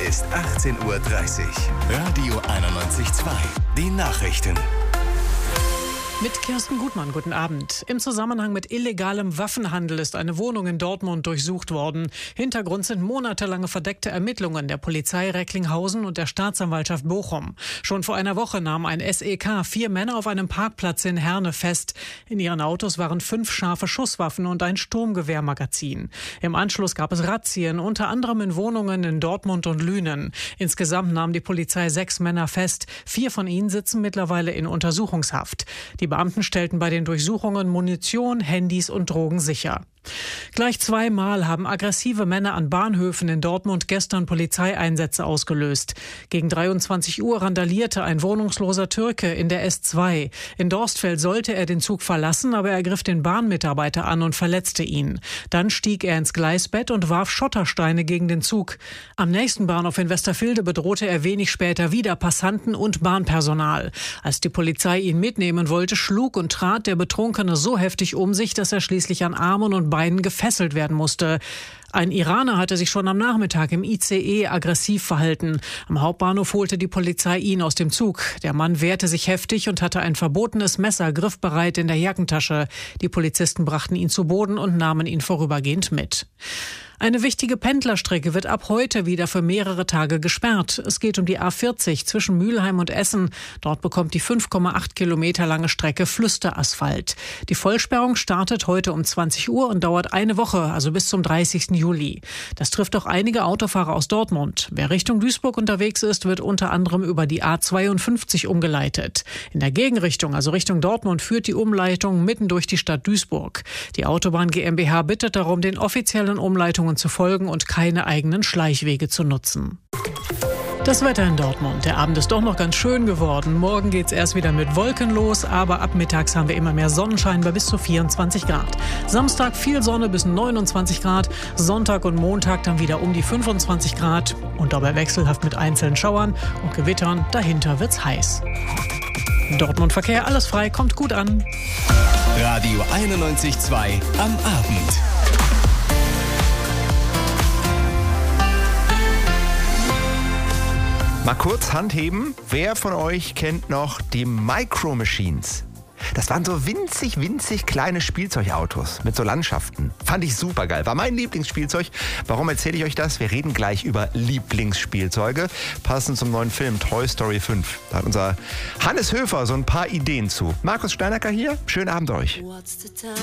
ist 18:30 Uhr. Radio 91.2. Die Nachrichten. Mit Kirsten Gutmann, guten Abend. Im Zusammenhang mit illegalem Waffenhandel ist eine Wohnung in Dortmund durchsucht worden. Hintergrund sind monatelange verdeckte Ermittlungen der Polizei Recklinghausen und der Staatsanwaltschaft Bochum. Schon vor einer Woche nahm ein SEK 4 Männer auf einem Parkplatz in Herne fest. In ihren Autos waren 5 scharfe Schusswaffen und ein Sturmgewehrmagazin. Im Anschluss gab es Razzien, unter anderem in Wohnungen in Dortmund und Lünen. Insgesamt nahm die Polizei 6 Männer fest. 4 von ihnen sitzen mittlerweile in Untersuchungshaft. Die Beamten stellten bei den Durchsuchungen Munition, Handys und Drogen sicher. Gleich 2-mal haben aggressive Männer an Bahnhöfen in Dortmund gestern Polizeieinsätze ausgelöst. Gegen 23 Uhr randalierte ein wohnungsloser Türke in der S2. In Dorstfeld sollte er den Zug verlassen, aber er griff den Bahnmitarbeiter an und verletzte ihn. Dann stieg er ins Gleisbett und warf Schottersteine gegen den Zug. Am nächsten Bahnhof in Westerfilde bedrohte er wenig später wieder Passanten und Bahnpersonal. Als die Polizei ihn mitnehmen wollte, schlug und trat der Betrunkene so heftig um sich, dass er schließlich an Armen und Beinen gefesselt werden musste. Ein Iraner hatte sich schon am Nachmittag im ICE aggressiv verhalten. Am Hauptbahnhof holte die Polizei ihn aus dem Zug. Der Mann wehrte sich heftig und hatte ein verbotenes Messer griffbereit in der Jackentasche. Die Polizisten brachten ihn zu Boden und nahmen ihn vorübergehend mit. Eine wichtige Pendlerstrecke wird ab heute wieder für mehrere Tage gesperrt. Es geht um die A40 zwischen Mülheim und Essen. Dort bekommt die 5,8 Kilometer lange Strecke Flüsterasphalt. Die Vollsperrung startet heute um 20 Uhr und dauert eine Woche, also bis zum 30. Juli. Das trifft auch einige Autofahrer aus Dortmund. Wer Richtung Duisburg unterwegs ist, wird unter anderem über die A52 umgeleitet. In der Gegenrichtung, also Richtung Dortmund, führt die Umleitung mitten durch die Stadt Duisburg. Die Autobahn GmbH bittet darum, den offiziellen Umleitungen zu folgen und keine eigenen Schleichwege zu nutzen. Das Wetter in Dortmund. Der Abend ist doch noch ganz schön geworden. Morgen geht's erst wieder mit Wolken los, aber ab mittags haben wir immer mehr Sonnenschein bei bis zu 24 Grad. Samstag viel Sonne bis 29 Grad. Sonntag und Montag dann wieder um die 25 Grad. Und dabei wechselhaft mit einzelnen Schauern und Gewittern. Dahinter wird's heiß. Dortmund Verkehr, alles frei, kommt gut an. Radio 91.2 am Abend. Mal kurz Hand heben. Wer von euch kennt noch die Micro Machines? Das waren so winzig kleine Spielzeugautos mit so Landschaften. Fand ich super geil. War mein Lieblingsspielzeug. Warum erzähle ich euch das? Wir reden gleich über Lieblingsspielzeuge. Passend zum neuen Film Toy Story 5. Da hat unser Hannes Höfer so ein paar Ideen zu. Markus Steinacker hier. Schönen Abend euch.